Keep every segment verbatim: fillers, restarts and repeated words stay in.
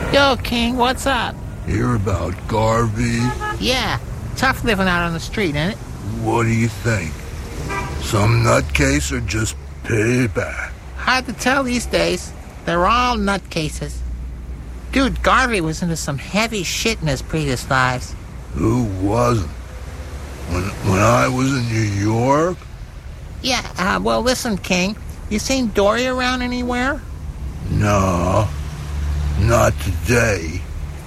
Yo, King, what's up? Hear about Garvey? Yeah, tough living out on the street, ain't it? What do you think? Some nutcase or just payback? Hard to tell these days. They're all nutcases. Dude, Garvey was into some heavy shit in his previous lives. Who wasn't? When, when I was in New York? Yeah, uh, well, listen, King. You seen Dory around anywhere? No, not today.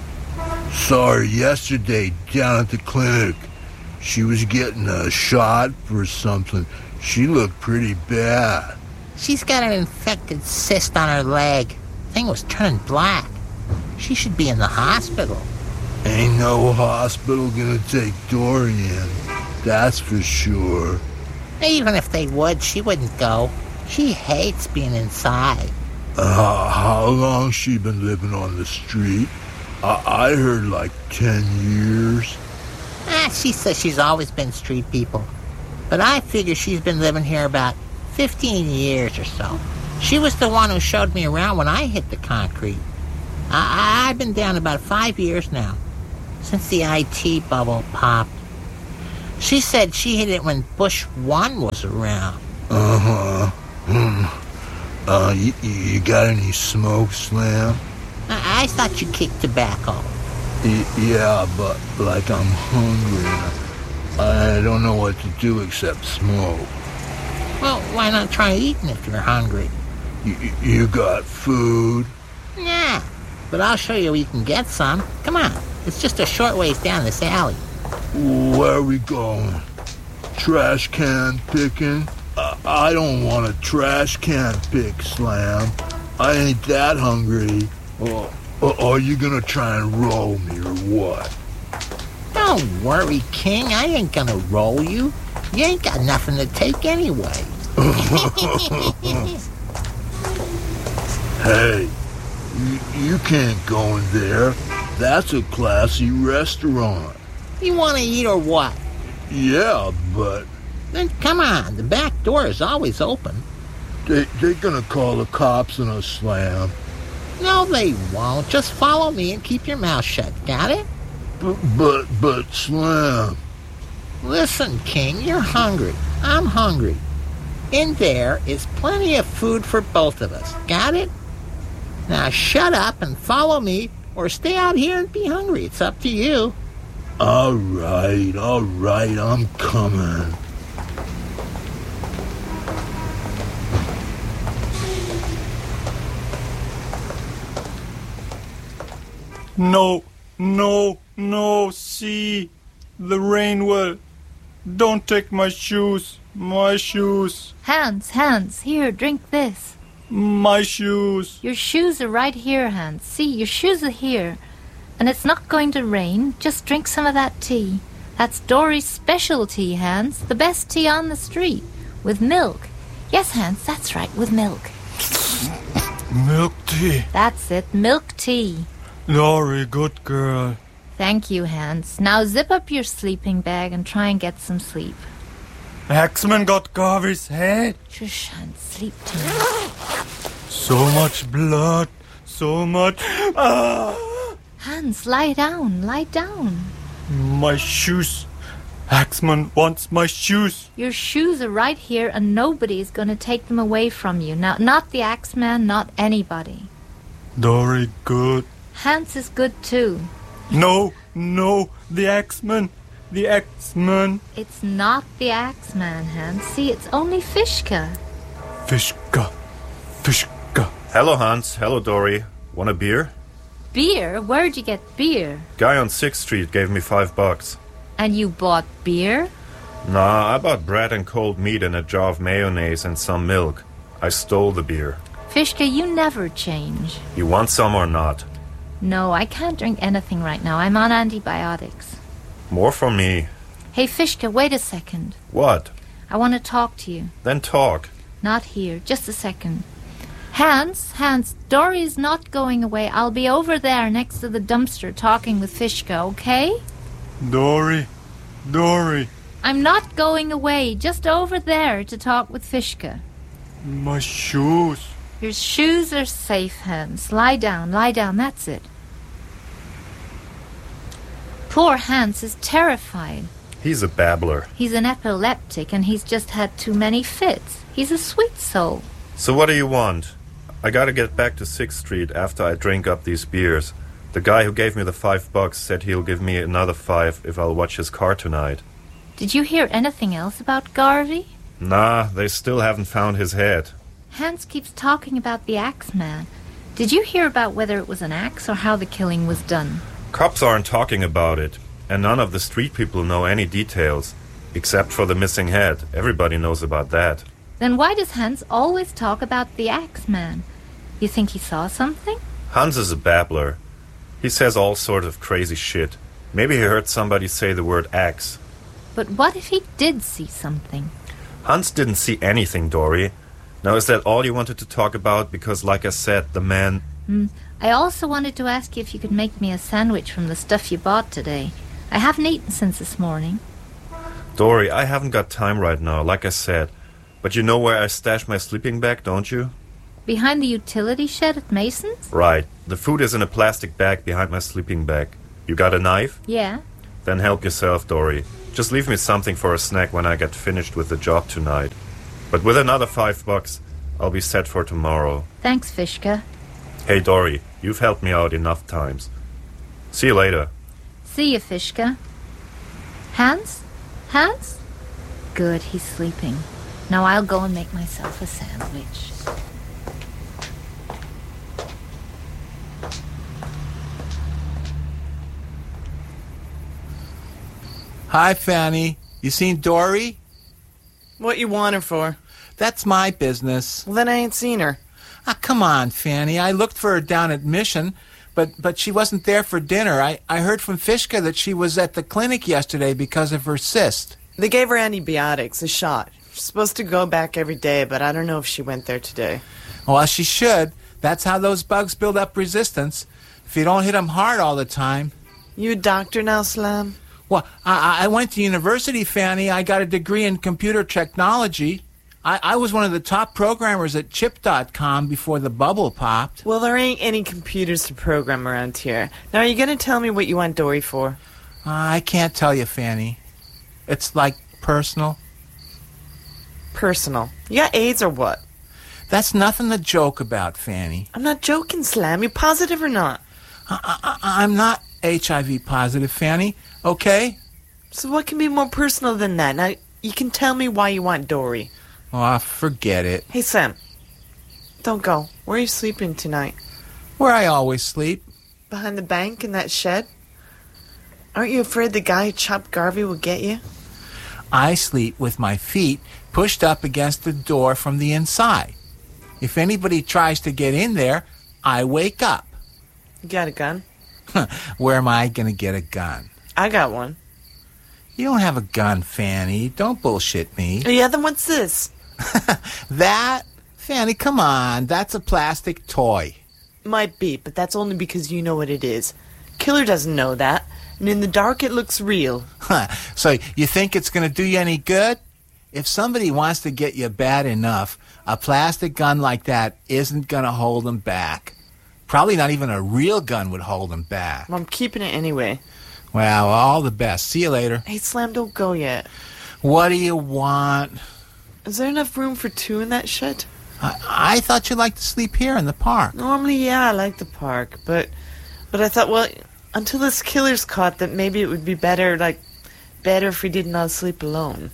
Saw her yesterday down at the clinic. She was getting a shot for something. She looked pretty bad. She's got an infected cyst on her leg. Thing was turning black. She should be in the hospital. Ain't no hospital gonna take Dory in, that's for sure. Even if they would, she wouldn't go. She hates being inside. Uh, how long she been living on the street? I, I heard like ten years. Ah, she says she's always been street people. But I figure she's been living here about fifteen years or so. She was the one who showed me around when I hit the concrete. I, I've been down about five years now, since the I T bubble popped. She said she hit it when Bush one was around. Uh-huh. Hmm. Uh, you, you got any smoke, Slam? I, I thought you kicked tobacco. Y- yeah, but like I'm hungry. I don't know what to do except smoke. Well, why not try eating if you're hungry? Y- you got food? Nah, but I'll show you where you can get some. Come on, it's just a short ways down this alley. Where are we going? Trash can picking? Uh, I don't want a trash can pick, Slam. I ain't that hungry. Or, or are you gonna try and roll me or what? Don't worry, King. I ain't gonna roll you. You ain't got nothing to take anyway. Hey, you, you can't go in there. That's a classy restaurant. You want to eat or what? Yeah, but... Then come on, the back door is always open. They, they're gonna call the cops on us, Slam. No, they won't. Just follow me and keep your mouth shut, got it? But, but, but, Slam... Listen, King, you're hungry. I'm hungry. In there is plenty of food for both of us, got it? Now shut up and follow me, or stay out here and be hungry. It's up to you. All right, all right, I'm coming. No, no, no, see, the rain will. Don't take my shoes, my shoes. Hans, Hans, here, drink this. My shoes. Your shoes are right here, Hans. See, your shoes are here. And it's not going to rain. Just drink some of that tea. That's Dory's specialty, Hans. The best tea on the street. With milk. Yes, Hans, that's right, with milk. Milk tea. That's it, milk tea. Dory, good girl. Thank you, Hans. Now zip up your sleeping bag and try and get some sleep. Axman got Garvey's head. Shush, Hans, sleep tonight. So much blood. So much... Ah! Hans, lie down, lie down. My shoes. Axman wants my shoes. Your shoes are right here and nobody's going to take them away from you. Now, not the Axeman, not anybody. Dory, good. Hans is good too. No, no, the Axeman. The Axeman. It's not the Axeman, Hans. See, it's only Fishka. Fishka. Fishka. Hello, Hans. Hello, Dory. Want a beer? Beer? Where'd you get beer? Guy on sixth Street gave me five bucks. And you bought beer? Nah, I bought bread and cold meat and a jar of mayonnaise and some milk. I stole the beer. Fishka, you never change. You want some or not? No, I can't drink anything right now. I'm on antibiotics. More for me. Hey, Fishka, wait a second. What? I want to talk to you. Then talk. Not here. Just a second. Hans, Hans, Dory's not going away. I'll be over there next to the dumpster talking with Fishka, okay? Dory. Dory. I'm not going away. Just over there to talk with Fishka. My shoes. Your shoes are safe, Hans. Lie down, lie down. That's it. Poor Hans is terrified. He's a babbler. He's an epileptic and he's just had too many fits. He's a sweet soul. So what do you want? I gotta get back to sixth Street after I drink up these beers. The guy who gave me the five bucks said he'll give me another five if I'll watch his car tonight. Did you hear anything else about Garvey? Nah, they still haven't found his head. Hans keeps talking about the axe man. Did you hear about whether it was an axe or how the killing was done? Cops aren't talking about it, and none of the street people know any details, except for the missing head. Everybody knows about that. Then why does Hans always talk about the axe man? You think he saw something? Hans is a babbler. He says all sorts of crazy shit. Maybe he heard somebody say the word axe. But what if he did see something? Hans didn't see anything, Dory. Now, is that all you wanted to talk about? Because, like I said, the man... Mm. I also wanted to ask you if you could make me a sandwich from the stuff you bought today. I haven't eaten since this morning. Dory, I haven't got time right now, like I said. But you know where I stashed my sleeping bag, don't you? Behind the utility shed at Mason's? Right. The food is in a plastic bag behind my sleeping bag. You got a knife? Yeah. Then help yourself, Dory. Just leave me something for a snack when I get finished with the job tonight. But with another five bucks, I'll be set for tomorrow. Thanks, Fishka. Hey, Dory, you've helped me out enough times. See you later. See you, Fishka. Hans? Hans? Good, he's sleeping. Now I'll go and make myself a sandwich. Hi, Fanny. You seen Dory? What you want her for? That's my business. Well, then I ain't seen her. Ah, come on, Fanny. I looked for her down at Mission, but but she wasn't there for dinner. I, I heard from Fishka that she was at the clinic yesterday because of her cyst. They gave her antibiotics, a shot. She's supposed to go back every day, but I don't know if she went there today. Well, she should. That's how those bugs build up resistance. If you don't hit them hard all the time. You a doctor now, Slam? Well, I, I went to university, Fanny. I got a degree in computer technology. I, I was one of the top programmers at chip dot com before the bubble popped. Well, there ain't any computers to program around here. Now, are you going to tell me what you want Dory for? Uh, I can't tell you, Fanny. It's like personal. Personal. You got AIDS or what? That's nothing to joke about, Fanny. I'm not joking, Slam. You positive or not? I, I, I'm not H I V positive, Fanny. Okay? So what can be more personal than that? Now, you can tell me why you want Dory. Oh, forget it. Hey, Sam. Don't go. Where are you sleeping tonight? Where I always sleep. Behind the bank in that shed? Aren't you afraid the guy who chopped Garvey will get you? I sleep with my feet pushed up against the door from the inside. If anybody tries to get in there, I wake up. You got a gun? Where am I going to get a gun? I got one. You don't have a gun, Fanny. Don't bullshit me. Oh, yeah, then what's this? That? Fanny, come on. That's a plastic toy. Might be, but that's only because you know what it is. Killer doesn't know that, and in the dark it looks real. So you think it's going to do you any good? If somebody wants to get you bad enough, a plastic gun like that isn't going to hold them back. Probably not even a real gun would hold them back. Well, I'm keeping it anyway. Well, all the best. See you later. Hey, Slam, don't go yet. What do you want? Is there enough room for two in that shed? I, I thought you'd like to sleep here in the park. Normally, yeah, I like the park, but but I thought, well, until this killer's caught, that maybe it would be better, like, better if we didn't all sleep alone.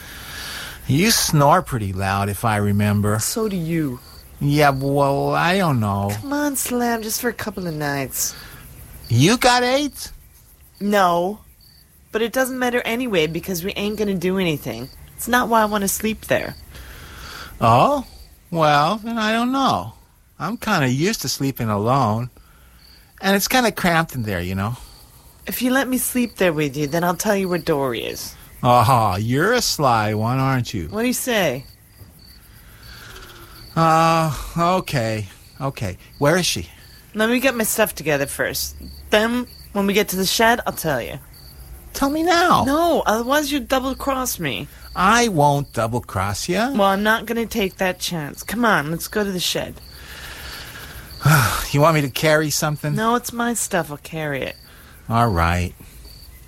You snore pretty loud, if I remember. So do you. Yeah, well, I don't know. Come on, Slam, just for a couple of nights. You got AIDS? No, but it doesn't matter anyway because we ain't gonna do anything. It's not why I want to sleep there. Oh? Well, then I don't know. I'm kind of used to sleeping alone. And it's kind of cramped in there, you know. If you let me sleep there with you, then I'll tell you where Dory is. Oh, you're a sly one, aren't you? What do you say? Uh, okay. Okay. Where is she? Let me get my stuff together first. Then, when we get to the shed, I'll tell you. Tell me now. No, otherwise you'll double-cross me. I won't double-cross you. Well, I'm not going to take that chance. Come on, let's go to the shed. You want me to carry something? No, it's my stuff. I'll carry it. All right.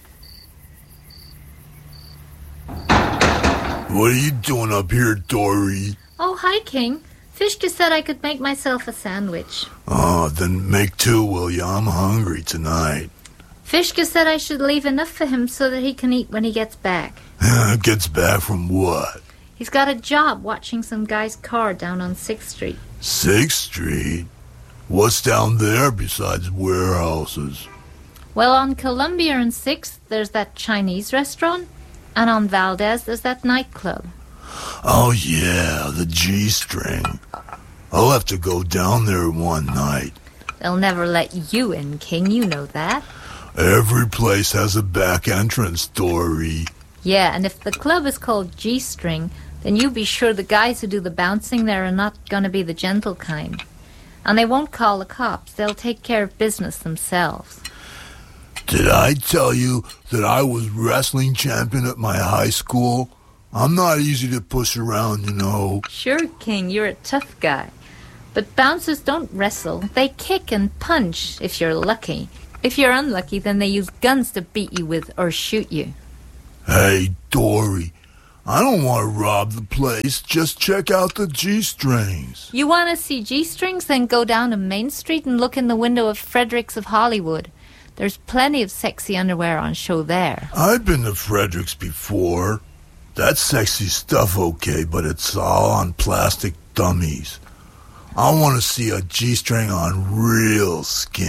What are you doing up here, Dory? Oh, hi, King. Fishka said I could make myself a sandwich. Oh, then make two, will you? I'm hungry tonight. Fishka said I should leave enough for him so that he can eat when he gets back. Gets back from what? He's got a job watching some guy's car down on sixth street. sixth street? What's down there besides warehouses? Well, on Columbia and sixth, there's that Chinese restaurant. And on Valdez, there's that nightclub. Oh, yeah, the G-string. I'll have to go down there one night. They'll never let you in, King. You know that. Every place has a back entrance, Dory. Yeah, and if the club is called G-string, then you be sure the guys who do the bouncing there are not going to be the gentle kind. And they won't call the cops. They'll take care of business themselves. Did I tell you that I was wrestling champion at my high school? I'm not easy to push around, you know. Sure, King, you're a tough guy. But bouncers don't wrestle. They kick and punch, if you're lucky. If you're unlucky, then they use guns to beat you with or shoot you. Hey, Dory, I don't want to rob the place. Just check out the G-strings. You want to see G-strings? Then go down to Main Street and look in the window of Fredericks of Hollywood. There's plenty of sexy underwear on show there. I've been to Fredericks before. That's sexy stuff, okay, but it's all on plastic dummies. I want to see a G-string on real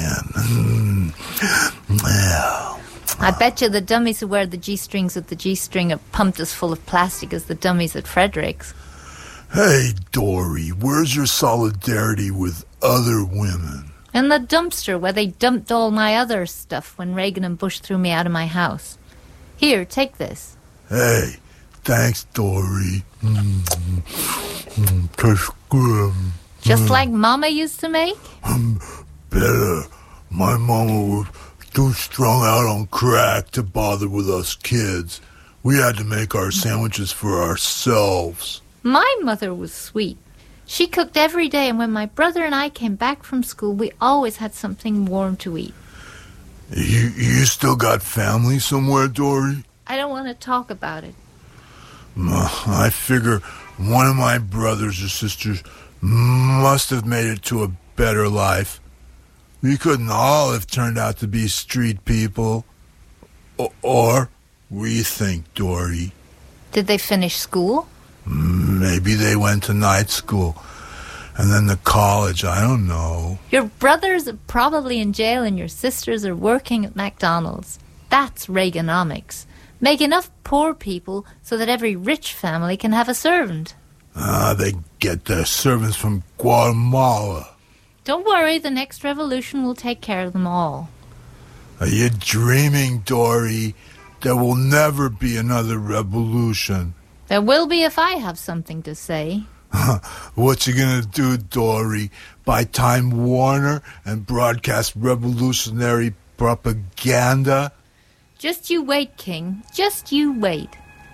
skin. Yeah. I bet you the dummies who wear the G-strings at the G-string are pumped as full of plastic as the dummies at Fredericks. Hey, Dory, where's your solidarity with other women? In the dumpster where they dumped all my other stuff when Reagan and Bush threw me out of my house. Here, take this. Hey, thanks, Dory. Mm-hmm. Just like Mama used to make? Better. My mama was too strung out on crack to bother with us kids. We had to make our sandwiches for ourselves. My mother was sweet. She cooked every day, and when my brother and I came back from school, we always had something warm to eat. You, you still got family somewhere, Dory? I don't want to talk about it. I figure one of my brothers or sisters must have made it to a better life. We couldn't all have turned out to be street people. O- or, we think, Dory. Did they finish school? Maybe they went to night school. And then to college, I don't know. Your brothers are probably in jail and your sisters are working at McDonald's. That's Reaganomics. Make enough poor people so that every rich family can have a servant. Ah, they get their servants from Guatemala. Don't worry, the next revolution will take care of them all. Are you dreaming, Dory? There will never be another revolution. There will be if I have something to say. What you gonna do, Dory? Buy Time Warner and broadcast revolutionary propaganda? Just you wait, King. Just you wait.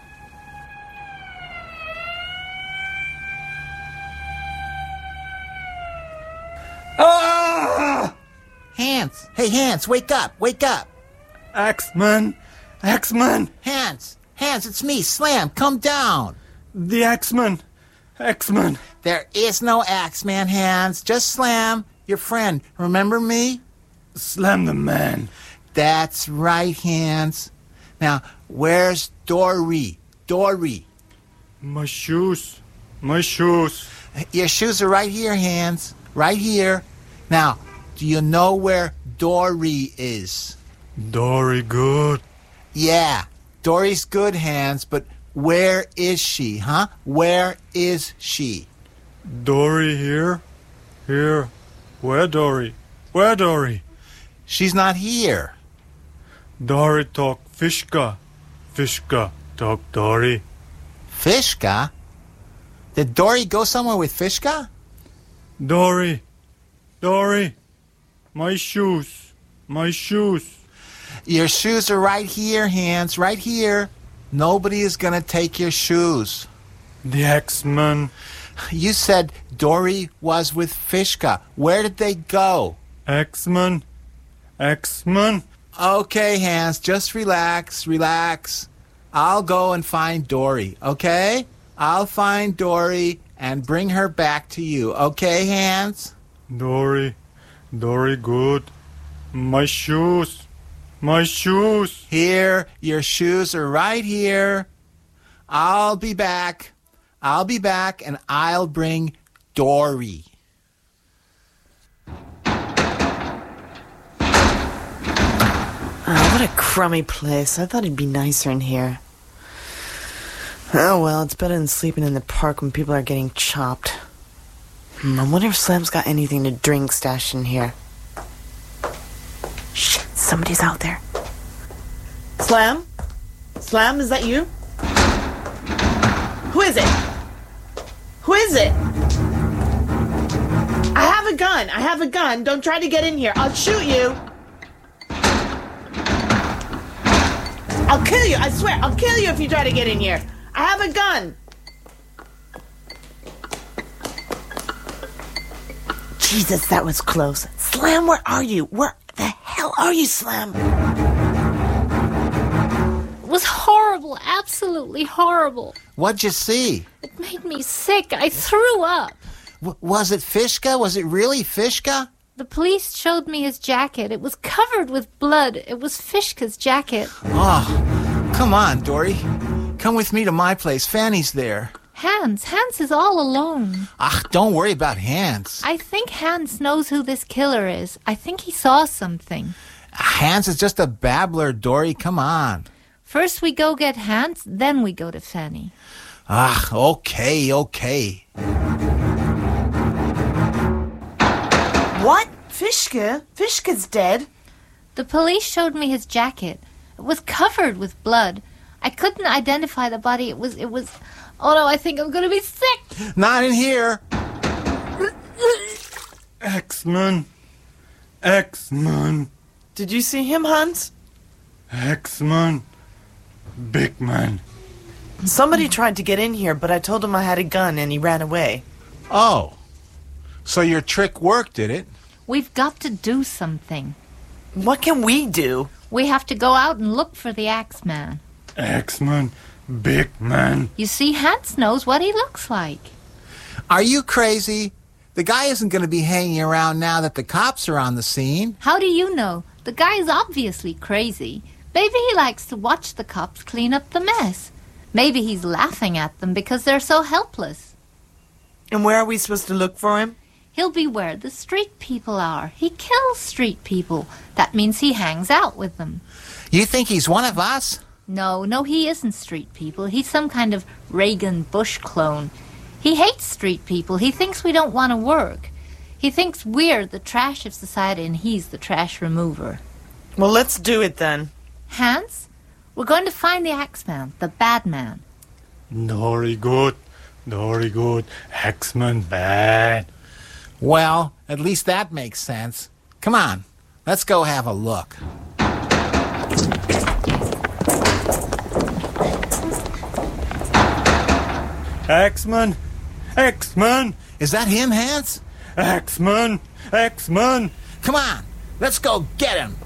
Ah! Hans! Hey, Hans, wake up! Wake up! Axeman! Axeman! Hans! Hans, it's me, Slam. Come down. The Axeman! Axeman! There is no Axeman, Hans. Just Slam, your friend. Remember me? Slam the man. That's right, Hans. Now, where's Dory? Dory. My shoes. My shoes. Your shoes are right here, Hans. Right here. Now, do you know where Dory is? Dory good. Yeah, Dory's good, Hans, but where is she, huh? Where is she? Dory here? Here. Where Dory? Where Dory? She's not here. Dory talk Fishka. Fishka talk Dory. Fishka? Did Dory go somewhere with Fishka? Dory. Dory. My shoes. My shoes. Your shoes are right here, Hans, right here. Nobody is going to take your shoes. The Axeman. You said Dory was with Fishka. Where did they go? Axeman. Axeman. Okay, Hans, just relax, relax. I'll go and find Dory, okay? I'll find Dory and bring her back to you, okay, Hans? Dory, Dory good. My shoes, my shoes. Here, your shoes are right here. I'll be back. I'll be back and I'll bring Dory. Oh, what a crummy place. I thought it'd be nicer in here. Oh, well, it's better than sleeping in the park when people are getting chopped. Hmm, I wonder if Slam's got anything to drink stashed in here. Shh, somebody's out there. Slam? Slam, is that you? Who is it? Who is it? I have a gun. I have a gun. Don't try to get in here. I'll shoot you. I'll kill you. I swear. I'll kill you if you try to get in here. I have a gun. Jesus, that was close. Slam, where are you? Where the hell are you, Slam? It was horrible, absolutely horrible. What'd you see? It made me sick. I threw up. W- was it Fishka? Was it really Fishka? The police showed me his jacket. It was covered with blood. It was Fishka's jacket. Oh, come on, Dory. Come with me to my place. Fanny's there. Hans. Hans is all alone. Ah, don't worry about Hans. I think Hans knows who this killer is. I think he saw something. Hans is just a babbler, Dory. Come on. First we go get Hans, then we go to Fanny. Ah, okay, okay. What? Fishka? Fishka's dead? The police showed me his jacket. It was covered with blood. I couldn't identify the body. It was, it was... Oh no, I think I'm gonna be sick! Not in here. X-Men. X-Men. Did you see him, Hans? X-Men. Big man. Somebody tried to get in here, but I told him I had a gun and he ran away. Oh. So your trick worked, did it? We've got to do something. What can we do? We have to go out and look for the Axeman. X-Men. Big man. You see, Hans knows what he looks like. Are you crazy? The guy isn't going to be hanging around now that the cops are on the scene. How do you know? The guy's obviously crazy. Maybe he likes to watch the cops clean up the mess. Maybe he's laughing at them because they're so helpless. And where are we supposed to look for him? He'll be where the street people are. He kills street people. That means he hangs out with them. You think he's one of us? No, no, he isn't street people. He's some kind of Reagan Bush clone. He hates street people. He thinks we don't want to work. He thinks we're the trash of society and he's the trash remover. Well, let's do it then. Hans, we're going to find the Axeman, the bad man. Dory good. Dory good. X-Men bad. Well, at least that makes sense. Come on, let's go have a look. X-Men. X-Men. Is that him, Hans? X-Men. X-Men. Come on, let's go get him.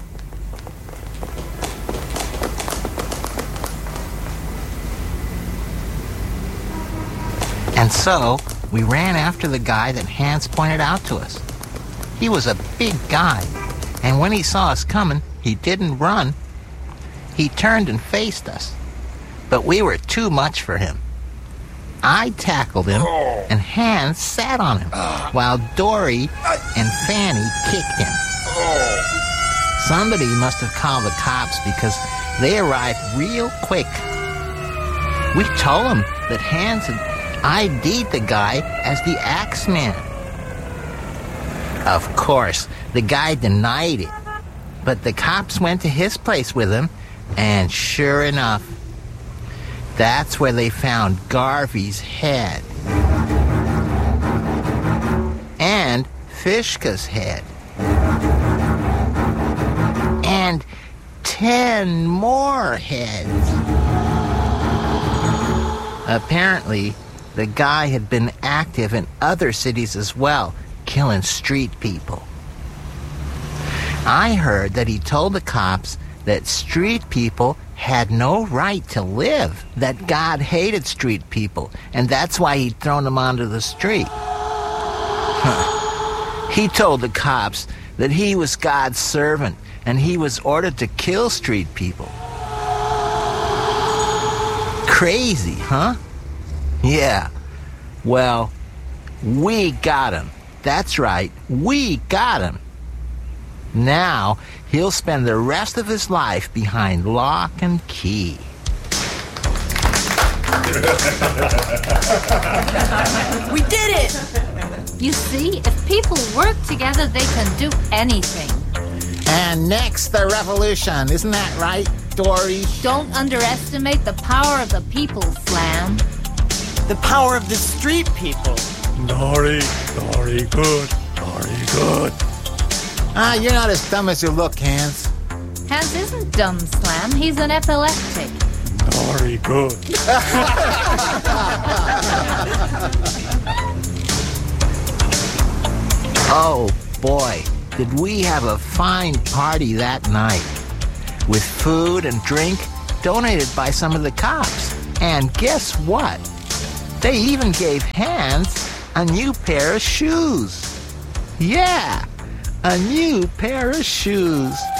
And so, we ran after the guy that Hans pointed out to us. He was a big guy, and when he saw us coming, he didn't run. He turned and faced us, but we were too much for him. I tackled him, and Hans sat on him, while Dory and Fanny kicked him. Somebody must have called the cops because they arrived real quick. We told them that Hans had I D'd the guy as the Axeman. Of course, the guy denied it, but the cops went to his place with him, and sure enough, that's where they found Garvey's head. And Fishka's head. And ten more heads. Apparently, the guy had been active in other cities as well, killing street people. I heard that he told the cops that street people had no right to live, that God hated street people, and that's why he'd thrown them onto the street. Huh. He told the cops that he was God's servant, and he was ordered to kill street people. Crazy, huh? Yeah. Well, we got him. That's right, we got him. Now, he'll spend the rest of his life behind lock and key. We did it! You see, if people work together, they can do anything. And next, the revolution. Isn't that right, Dory? Don't underestimate the power of the people, Slam. The power of the street people. Dory, Dory good, Dory good. Ah, you're not as dumb as you look, Hans. Hans isn't dumb, Slam. He's an epileptic. Dory good. Oh, boy, did we have a fine party that night. With food and drink donated by some of the cops. And guess what? They even gave Hans a new pair of shoes. Yeah, a new pair of shoes.